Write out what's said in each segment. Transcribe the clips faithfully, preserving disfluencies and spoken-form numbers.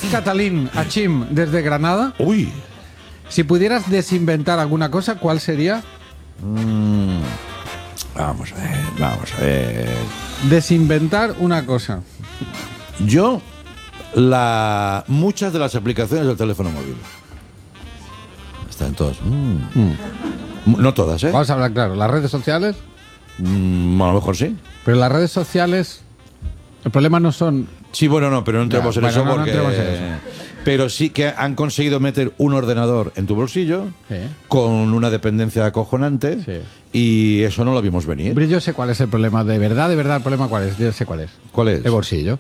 Catalín Achim desde Granada. Uy. Si pudieras desinventar alguna cosa, ¿cuál sería? Mm, vamos a ver, vamos a ver. Desinventar una cosa. Yo, la, muchas de las aplicaciones del teléfono móvil. Están todas. Mm. Mm. No todas, ¿eh? Vamos a hablar claro. Las redes sociales. Mm, a lo mejor sí. Pero las redes sociales, el problema no son... Sí, bueno, no, pero no entremos Ya, en bueno, eso no, no porque... entremos en eso. Pero sí que han conseguido meter un ordenador en tu bolsillo Sí. con una dependencia acojonante Sí. y eso no lo vimos venir. Hombre, yo sé cuál es el problema. De verdad, de verdad, el problema cuál es. Yo sé cuál es. ¿Cuál es? El bolsillo.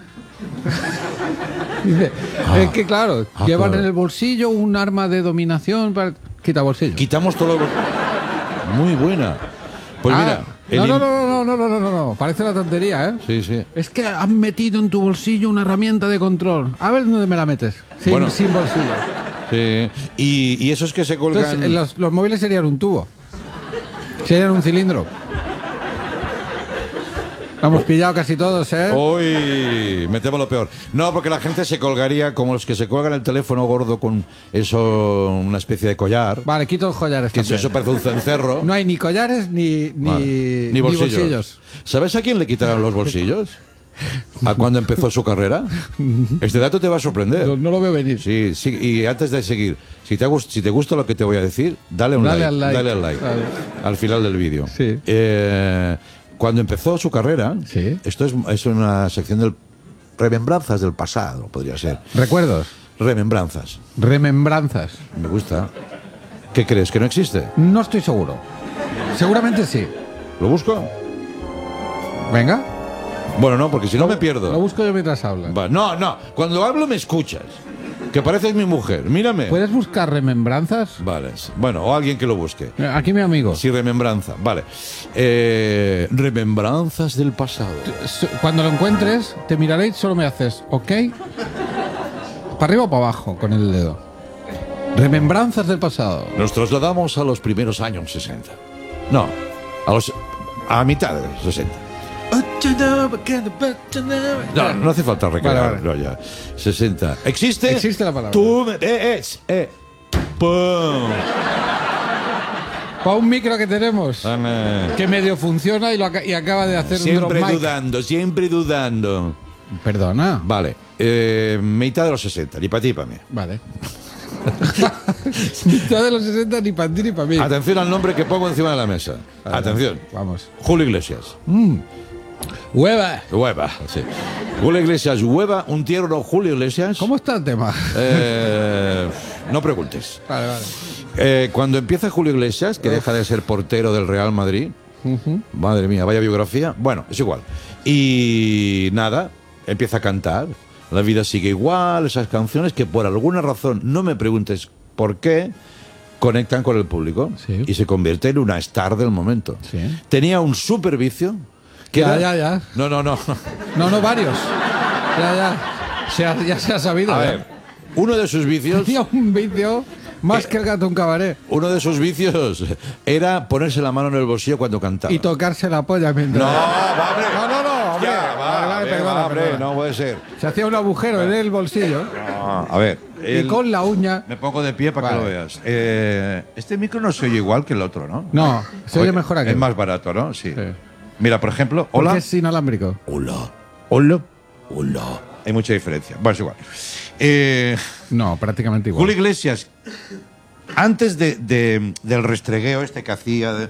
Dice, Ah. es que claro, Ah, llevan claro. en el bolsillo un arma de dominación para... Quita bolsillo. Quitamos todo lo... Muy buena. Pues Ah, mira... el no, no, in- no, no, no, no, no, no, no. Parece una tontería, ¿eh? Sí, sí. Es que han metido en tu bolsillo una herramienta de control. A ver dónde me la metes. Sin, Bueno. sin bolsillo. Sí. Y, y esos que se colgan... Entonces, eh, los, los móviles serían un tubo. Serían un cilindro. Lo hemos pillado casi todos, ¿eh? Uy, metemos lo peor. No, porque la gente se colgaría como los que se colgan el teléfono gordo con eso, una especie de collar. Vale, quito los collares Que también. eso parece un cencerro. No hay ni collares ni, ni, Vale. ni Ni bolsillos. bolsillos. ¿Sabes a quién le quitaron los bolsillos? ¿A cuándo empezó su carrera? Este dato te va a sorprender. No, no lo veo venir. Sí, sí, y antes de seguir, si te, gust- si te gusta lo que te voy a decir, dale un Dale like, al like. Dale al like. Vale. Al final del vídeo. Sí. Eh, cuando empezó su carrera, Sí. esto es, es una sección del remembranzas del pasado, podría ser. Recuerdos. Remembranzas. Remembranzas. Me gusta. ¿Qué crees? ¿Que no existe? No estoy seguro. Seguramente sí. ¿Lo busco? Venga. Bueno, no, porque si no me pierdo. Lo busco yo mientras hablas. Va, no, no. Cuando hablo me escuchas. Que pareces mi mujer. Mírame. ¿Puedes buscar remembranzas? Vale. Bueno, o alguien que lo busque. Aquí mi amigo. Sí, remembranza. Vale. Eh, remembranzas del pasado. Cuando lo encuentres, te miraré y solo me haces, ¿ok? ¿Para arriba o para abajo con el dedo? Remembranzas del pasado. Nos trasladamos a los primeros años sesenta. No, a los a mitad de los sesenta. No, no hace falta recrear. Vale, No, ya. sesenta. ¿Existe? Existe la palabra. Tú me- eh, es, eh. Pum. Para un micro que tenemos, Dame. que medio funciona y, lo aca- y acaba de hacer un Siempre drop mic. dudando, siempre dudando. Perdona. Vale. Eh, mitad de los sesenta, ni para ti, para mí. Vale. Mitad de los sesenta ni para ti ni para mí. Atención al nombre que pongo encima de la mesa. Vale, Atención. Vamos. Julio Iglesias. Hueva. Hueva, sí. Julio Iglesias, Hueva, un tierno Julio Iglesias. ¿Cómo está el tema? Eh, no preguntes. Vale, vale. Eh, cuando empieza Julio Iglesias, que deja de ser portero del Real Madrid, Ujú. madre mía, vaya biografía. Bueno, es igual. Y nada, empieza a cantar. La vida sigue igual, esas canciones que por alguna razón, no me preguntes por qué, conectan con el público. Sí. Y se convierte en una star del momento. Sí. Tenía un super vicio. Que Ya, era- ya, ya. No, no, no. No, no, varios. Ya, ya. Se ha- ya se ha sabido. A ¿eh? ver, uno de sus vicios. Tenía un vicio más que el gato en cabaret. Uno de sus vicios era ponerse la mano en el bolsillo cuando cantaba. Y tocarse la polla mientras. No, va, hombre. No, no, no, hombre. Ya, va, Vale, vale, a ver, perdona, va, hombre, perdona. no puede ser. Se hacía un agujero en el bolsillo Ah, a ver. y el- con la uña. Me pongo de pie para Vale. que lo veas. Eh, este micro no se oye igual que el otro, ¿no? No, se oye mejor aquí. Es más barato, ¿no? Sí. Sí. Mira, por ejemplo, Porque hola. es inalámbrico. Hola. Hola. Hola. Hay mucha diferencia. Bueno, es igual. Eh, No, prácticamente igual. Julio Iglesias, antes de, de- del restregueo este que hacía, de,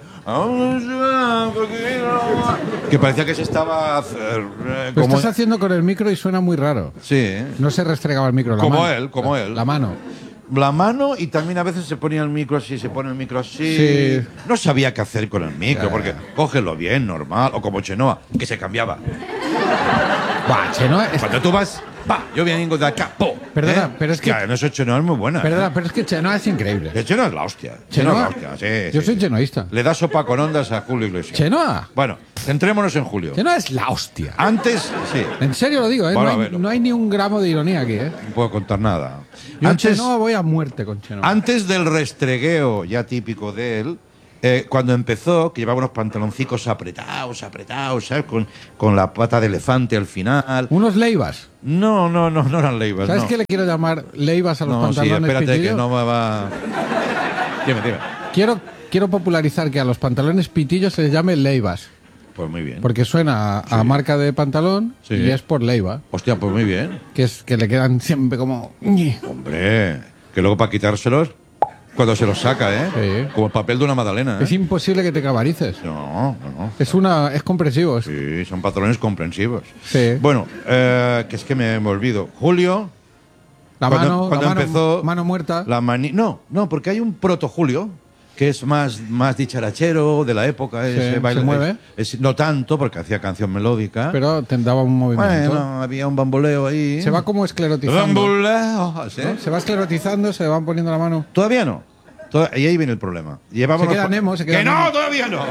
que parecía que se estaba eh, Lo como estás haciendo con el micro y suena muy raro. sí, ¿eh? No se restregaba el micro. La Como mano. él, como La- él. La mano. La mano y también a veces se ponía el micro así, se pone el micro así. Sí. No sabía qué hacer con el micro, Ya, porque ya. cógelo bien, normal, o como Chenoa, que se cambiaba. Buah, Chenoa es- Cuando tú vas, va, yo vengo de acá, po. Perdona, pero es que- Hostia, en eso Chenoa es muy buena. Perdona, pero es que Chenoa es increíble. ¿eh? Chenoa es la hostia. Chenoa, ¿Chenoa? es la hostia, sí. Yo sí, soy sí. chenoísta. Le da sopa con ondas a Julio Iglesias. Chenoa. Bueno, centrémonos en Julio. Chenoa es la hostia. Antes, sí, En serio lo digo, ¿eh? Bueno, a no, hay, ver. no hay ni un gramo de ironía aquí, ¿eh? no puedo contar nada. Yo Antes, Chenoa voy a muerte con Chenoa. antes del restregueo ya típico de él, Eh, cuando empezó, que llevaba unos pantaloncicos apretados, apretados, ¿sabes? Con, con la pata de elefante al final. Unos leivas. No, no, no, no eran leivas. ¿Sabes no. qué le quiero llamar leivas a los No, sí, pantalones espérate pitillo? que no me va. Dime, dime. Quiero, quiero popularizar que a los pantalones pitillos se les llame leivas. Pues muy bien. Porque suena a, a marca de pantalón Sí. y es por leiva. Hostia, pues muy bien. Que es que le quedan siempre como... Hombre, que luego para quitárselos, cuando se los saca, ¿eh? Sí. Como el papel de una magdalena, ¿eh? Es imposible que te cabarices. No, no, no. Es una es comprensivo. Sí, son pantalones comprensivos. Sí. Bueno, eh, que es que me, me olvido. Julio. La cuando, mano, cuando la mano, empezó. mano muerta. La mani no, no, porque hay un proto Julio que es más, más dicharachero de la época. Sí, ese baile, se mueve. es- es- no tanto, porque hacía canción melódica. Pero te daba un movimiento. bueno, había un bamboleo ahí. Se va como esclerotizando. Bamboleo, ¿sí? ¿no? Se va esclerotizando, se le van poniendo la mano. Todavía no. Toda- y ahí viene el problema. Llevaba Se unos queda pa- Nemo, se queda ¡Que no, Nemo. todavía no!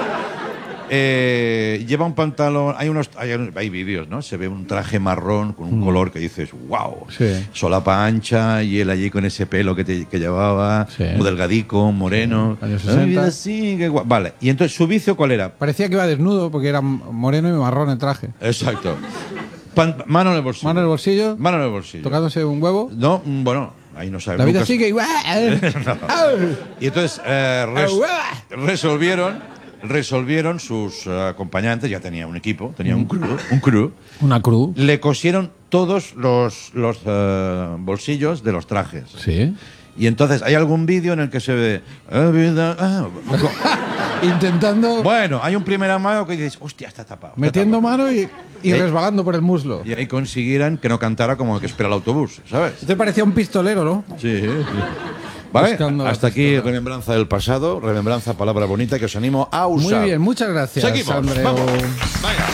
Eh, lleva un pantalón. Hay unos hay, hay vídeos, ¿no? Se ve un traje marrón con un color que dices, wow. Sí. Solapa ancha y él allí con ese pelo que, te- que llevaba, Sí. muy delgadico, moreno. Años Ay, sesenta. mira, sí, qué guay. Vale, y entonces su vicio, ¿cuál era? Parecía que iba desnudo porque era moreno y marrón el traje. Exacto. Pan- mano en el bolsillo. Mano en el bolsillo, Mano en el bolsillo. tocándose un huevo. No, mm, bueno, ahí no sabes. La vida nunca- sigue igual. Y entonces eh, res- resolvieron, resolvieron sus eh, acompañantes, ya tenía un equipo, tenía un crew, un crew, Una cruz. le cosieron todos los, los eh, bolsillos de los trajes. Sí. Y entonces hay algún vídeo en el que se ve... "Ah, vida, ah". Intentando, Bueno, hay un primer amago que dices, hostia, está tapado. está metiendo tapado". mano y, y Eh. resbalando por el muslo. Y ahí consiguieran que no cantara como que espera el autobús, ¿sabes? Te parecía un pistolero, ¿no? Sí, sí. Vale, Buscando la hasta aquí pistola. remembranza del pasado, remembranza, palabra bonita que os animo a usar. Muy bien, muchas gracias, Seguimos, Andreu. vamos. Venga.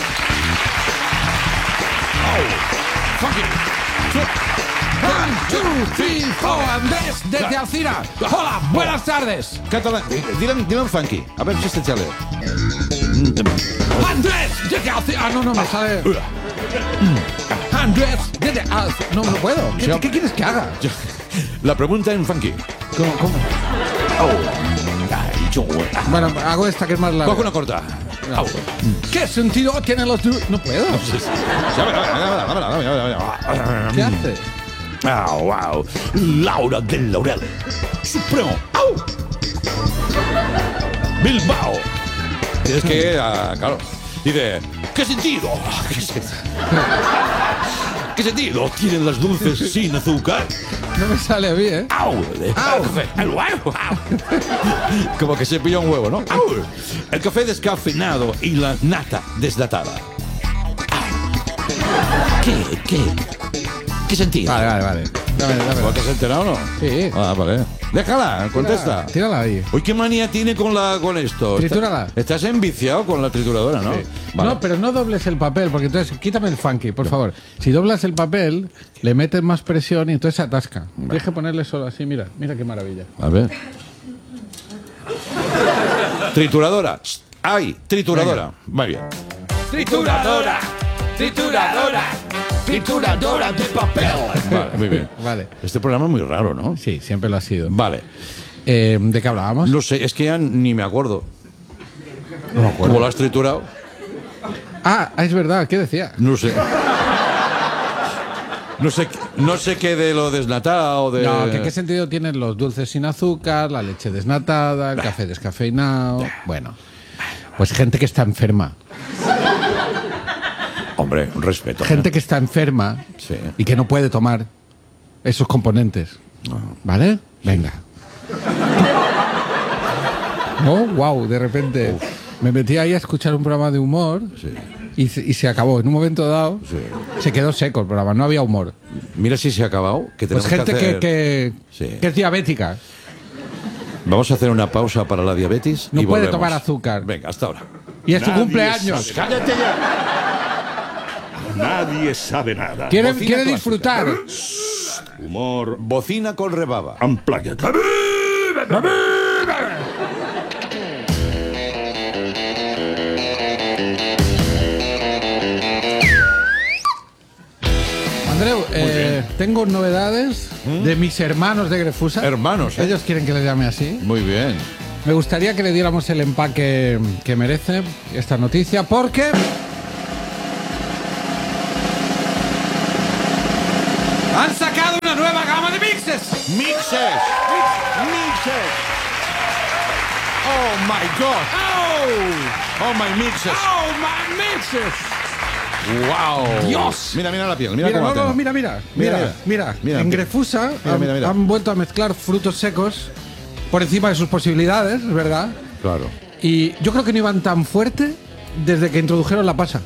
Oh, funky. One, two, three, four, Andrés, desde Alcira. Hola, buenas tardes. Catalán, dile, dile en funky, a ver si este chale. Andrés, desde Alcira. Ah, no, no, me sale. Andrés, desde Alcira. No, no puedo. ¿Qué, Sí. qué quieres que haga? La pregunta en funky. ¿Cómo, cómo? Bueno, hago esta que es más larga. Coge una corta. Au. ¿Qué sentido tienen los... du- No puedo. ¿Qué haces? Ah, wow. Laura del Laurel. Supremo. Au. Bilbao. Tienes que, ah, claro. Dice, ¿qué sentido? ¿Qué, se- ¿Qué sentido tienen las dulces sin azúcar? No me sale a mí, ¿eh? ¡Au! Au. El café. El huevo. Au. Como que se pilla un huevo, ¿no? ¡Au! El café descafeinado y la nata desnatada. Au. ¿Qué? ¿Qué? ¿Qué sentido? Vale, vale, vale. Dame, dame. ¿Te has enterado o no? Sí. Ah, vale. Déjala, contesta. Tírala ahí. Uy, qué manía tiene con la con esto. Tritúrala. Está- Estás enviciado con la trituradora, ¿no? Vale. No, pero no dobles el papel, porque entonces quítame el funky, por favor. Si doblas el papel, le metes más presión y entonces se atasca. Tienes que ponerle solo así, mira, mira qué maravilla. A ver. Trituradora. ¡Ay! Trituradora. Muy bien. Trituradora, trituradora, trituradora de papel. Vale, muy bien. Vale. Este programa es muy raro, ¿no? Sí, siempre lo ha sido. Vale. Eh, ¿De qué hablábamos? No sé, es que ya ni me acuerdo. No me acuerdo. ¿Cómo lo has triturado? Ah, es verdad, ¿qué decía? No sé. No sé, no sé qué de lo desnatado, de... No, que qué sentido tienen los dulces sin azúcar, la leche desnatada, el café descafeinado. Bueno, pues gente que está enferma. Hombre, un respeto. ¿eh? Gente que está enferma Sí. y que no puede tomar esos componentes. ¿Vale? Venga. Oh, wow, de repente me metí ahí a escuchar un programa de humor Sí. y, se, y se acabó. En un momento dado Sí. se quedó seco el programa, no había humor. Mira si se ha acabado. Que Pues tenemos gente que, que, hacer... que, Sí. que es diabética. Vamos a hacer una pausa para la diabetes. No y puede volvemos. tomar azúcar. Venga, hasta ahora. Y es su Nadie cumpleaños. sabe. ¡Cállate ya! Nadie sabe nada. Quiere, Bocina quiere clásica. disfrutar. Humor Bocina con rebaba. unplugged. Andreu, eh, tengo novedades de mis hermanos de Grefusa. Hermanos, ¿eh? Ellos quieren que les llame así. Muy bien. me gustaría que le diéramos el empaque que merece esta noticia, porque han sacado una nueva gama de mixes. Mixes. Mixes. Oh my God. ¡Oh! Oh my mixes. ¡Oh, my mixes! Wow. Dios. Mira, mira la piel. Mira, Mira, cómo no, la no, tengo. mira, mira, Mira, mira, mira, mira. En Grefusa Mira, han, mira, mira. han vuelto a mezclar frutos secos por encima de sus posibilidades, ¿verdad? Claro. Y yo creo que no iban tan fuerte desde que introdujeron la pasa.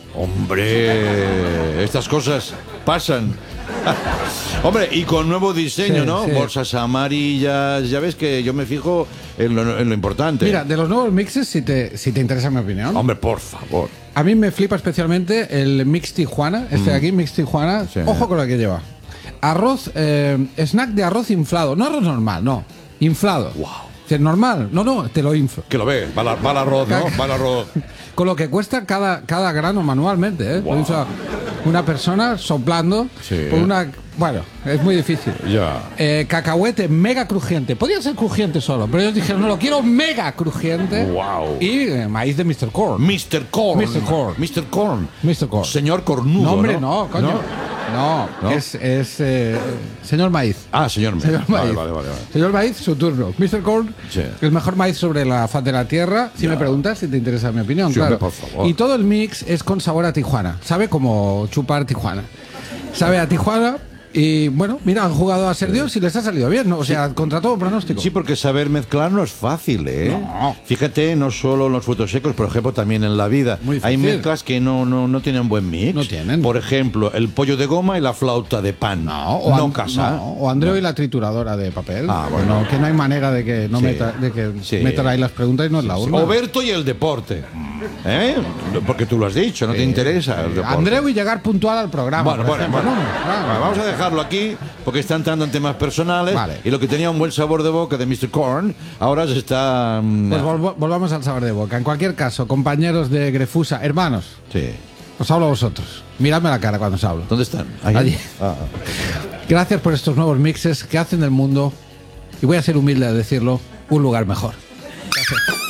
Hombre, estas cosas pasan. Hombre, y con nuevo diseño, Sí, ¿no? sí. Bolsas amarillas. Ya ves que yo me fijo en lo, en lo importante. Mira, de los nuevos mixes, si te, si te interesa mi opinión, Hombre, por favor. a mí me flipa especialmente el Mix Tijuana, este de aquí, Mix Tijuana. Sí. Ojo con lo que lleva. Arroz, eh, snack de arroz inflado. No arroz normal, no. Inflado. Wow. ¿Es normal? No, no, te lo inflo. Que lo ves, va, la- va el arroz, ¿no? Va el arroz. Con lo que cuesta cada, cada grano manualmente, ¿eh? Wow. Lo infla una persona soplando Sí. por una... Bueno, es muy difícil. Ya. Eh, cacahuete mega crujiente. Podía ser crujiente solo, pero ellos dijeron, no, lo quiero mega crujiente. Wow. Y eh, maíz de mister Corn. mister Corn. mister Corn. mister Corn. mister Corn. Señor Cornudo. No, hombre, ¿no? no, coño. No, ¿No? es, es eh, señor maíz. Ah, señor. Señor vale, maíz. vale, vale, vale. Señor maíz, su turno. mister Corn, Sí. el mejor maíz sobre la faz de la tierra. Si Ya. me preguntas, si te interesa mi opinión, Sí, claro. hombre, por favor. Y todo el mix es con sabor a Tijuana. Sabe como chupar Tijuana. Sabe a Tijuana. Y bueno, mira, han jugado a ser Dios y les ha salido bien, ¿no? O sea, contra todo pronóstico. Sí, porque saber mezclar no es fácil, ¿eh? No. Fíjate, no solo en los frutos secos, por ejemplo, también en la vida. Muy Hay difícil. mezclas que no, no, no tienen buen mix. No tienen. Por ejemplo, el pollo de goma y la flauta de pan. No, o, no An- casa. no, o Andreu y la trituradora de papel. Ah, bueno. No, que no hay manera de que no Sí. meta, de que Sí. metan ahí las preguntas y no es la urna. Oberto y el deporte. ¿Eh? Porque tú lo has dicho, no te interesa el deporte. Andreu y llegar puntual al programa. Bueno, por bueno, ejemplo, bueno. ¿no? Claro. Bueno, vamos a dejarlo aquí porque está entrando en temas personales. Vale. Y lo que tenía un buen sabor de boca de mister Corn, ahora se está. mm, Pues volvo- volvamos al sabor de boca. En cualquier caso, compañeros de Grefusa, hermanos, Sí. os hablo a vosotros. Miradme la cara cuando os hablo. ¿Dónde están? Allí. Ah, Gracias por estos nuevos mixes que hacen del mundo, y voy a ser humilde a decirlo, un lugar mejor. Gracias.